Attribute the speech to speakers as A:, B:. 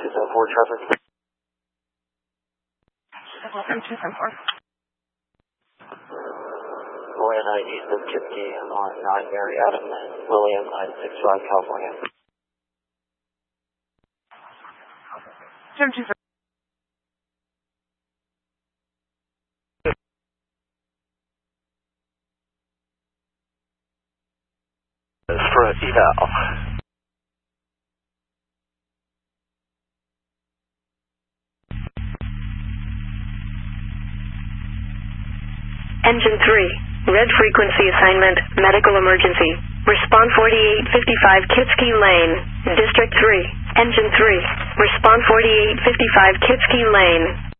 A: 274 traffic.
B: 274.
A: Go ahead, ID the Kipke on 9 Mary Adam, William 965 California.
B: 724.
A: For an eval.
C: Engine 3, red frequency assignment, medical emergency. Respond 4855 Kitski Lane, District 3. Engine 3, respond 4855 Kitski Lane.